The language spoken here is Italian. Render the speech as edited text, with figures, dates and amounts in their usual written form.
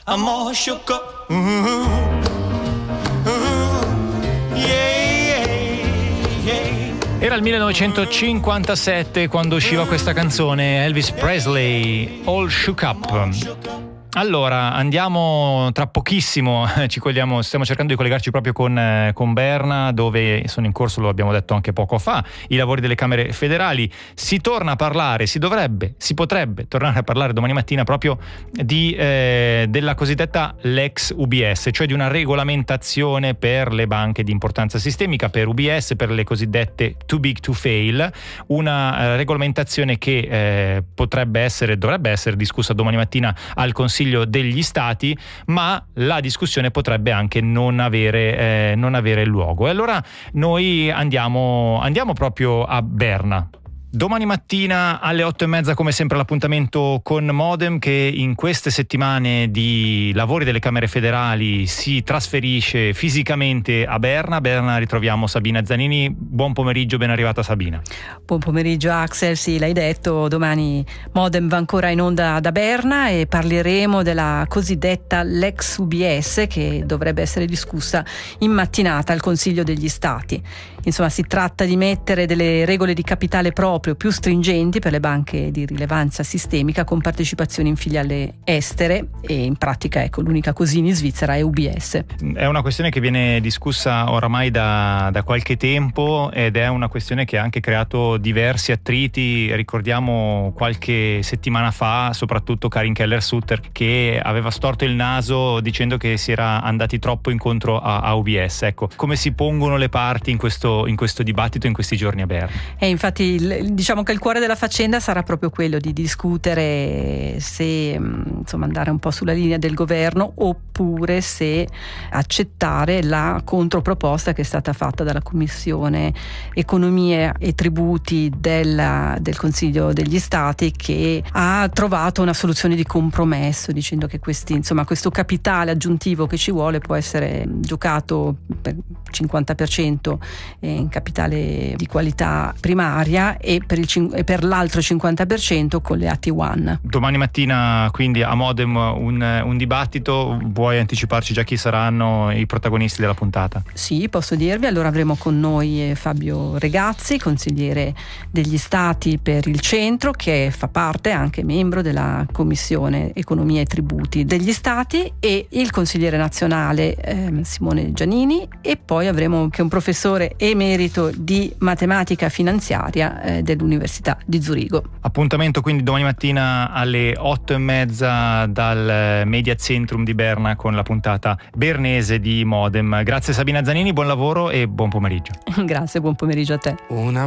I'm all shook up. Era il 1957 quando usciva questa canzone, Elvis Presley, All Shook Up. Allora, andiamo tra pochissimo, stiamo cercando di collegarci proprio con Berna, dove sono in corso, lo abbiamo detto anche poco fa, i lavori delle Camere federali. Si torna a parlare, si potrebbe tornare a parlare domani mattina proprio della cosiddetta Lex UBS, cioè di una regolamentazione per le banche di importanza sistemica, per UBS, per le cosiddette too big to fail, una regolamentazione che dovrebbe essere discussa domani mattina al Consiglio degli Stati, ma la discussione potrebbe anche non avere luogo. E allora noi andiamo proprio a Berna. Domani mattina alle 8:30, come sempre, l'appuntamento con Modem, che in queste settimane di lavori delle Camere federali si trasferisce fisicamente a Berna. A Berna ritroviamo Sabina Zanini. Buon pomeriggio, ben arrivata Sabina. Buon pomeriggio Axel, sì, l'hai detto, domani Modem va ancora in onda da Berna e parleremo della cosiddetta Lex UBS, che dovrebbe essere discussa in mattinata al Consiglio degli Stati. Insomma, si tratta di mettere delle regole di capitale proprio più stringenti per le banche di rilevanza sistemica con partecipazioni in filiali estere, e in pratica, ecco, l'unica così in Svizzera è UBS. È una questione che viene discussa oramai da qualche tempo, ed è una questione che ha anche creato diversi attriti. Ricordiamo qualche settimana fa soprattutto Karin Keller-Sutter, che aveva storto il naso dicendo che si era andati troppo incontro a UBS. Ecco, come si pongono le parti in questo dibattito in questi giorni a Berna? Infatti diciamo che il cuore della faccenda sarà proprio quello di discutere se andare un po' sulla linea del governo, oppure se accettare la controproposta che è stata fatta dalla Commissione Economia e Tributi del Consiglio degli Stati, che ha trovato una soluzione di compromesso, dicendo che questo capitale aggiuntivo che ci vuole può essere giocato per 50% in capitale di qualità primaria e per l'altro 50% con le AT1. Domani mattina quindi a Modem un dibattito. Vuoi anticiparci già chi saranno i protagonisti della puntata? Sì, posso dirvi. Allora avremo con noi Fabio Regazzi, consigliere degli Stati per il centro, che fa parte, anche membro della Commissione Economia e Tributi degli Stati, e il consigliere nazionale Simone Giannini, e poi avremo anche un professore emerito di matematica finanziaria dell'Università di Zurigo. Appuntamento quindi domani mattina alle 8:30 dal Media Centrum di Berna con la puntata bernese di Modem. Grazie Sabina Zanini, buon lavoro e buon pomeriggio. Grazie, buon pomeriggio a te.